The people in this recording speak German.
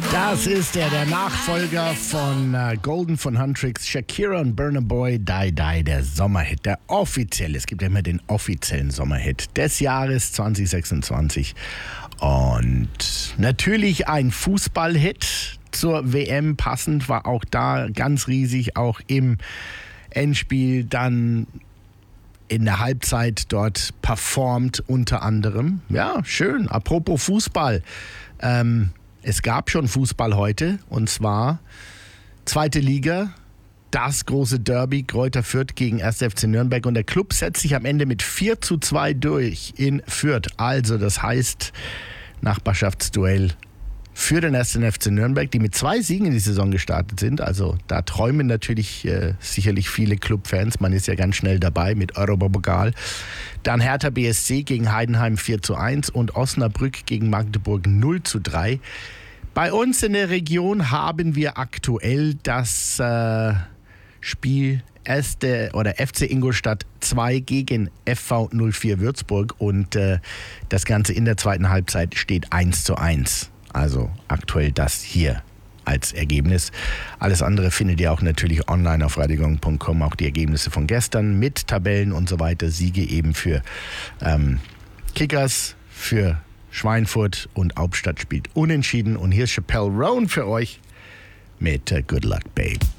Das ist der Nachfolger von Golden von Huntrix, Shakira und Burna Boy, Die Die, der Sommerhit, der offizielle. Es gibt ja immer den offiziellen Sommerhit des Jahres 2026. Und natürlich ein Fußballhit zur WM, passend war auch da ganz riesig, auch im Endspiel dann in der Halbzeit dort performt unter anderem. Ja, schön. Apropos Fußball. Es gab schon Fußball heute, und zwar zweite Liga, das große Derby, Greuther Fürth gegen 1. FC Nürnberg, und der Club setzt sich am Ende mit 4:2 durch in Fürth. Also das heißt Nachbarschaftsduell für den 1. FC Nürnberg, die mit 2 Siegen in die Saison gestartet sind. Also da träumen natürlich sicherlich viele Clubfans. Man ist ja ganz schnell dabei mit Europapokal. Dann Hertha BSC gegen Heidenheim 4:1 und Osnabrück gegen Magdeburg 0:3. Bei uns in der Region haben wir aktuell das Spiel FC Ingolstadt 2 gegen FV 04 Würzburg, und das Ganze in der zweiten Halbzeit steht 1:1. Also aktuell das hier als Ergebnis. Alles andere findet ihr auch natürlich online auf radiogong.com, auch die Ergebnisse von gestern mit Tabellen und so weiter. Siege eben für Kickers, für Schweinfurt, und Hauptstadt spielt unentschieden. Und hier ist Chappelle Roan für euch mit Good Luck Babe.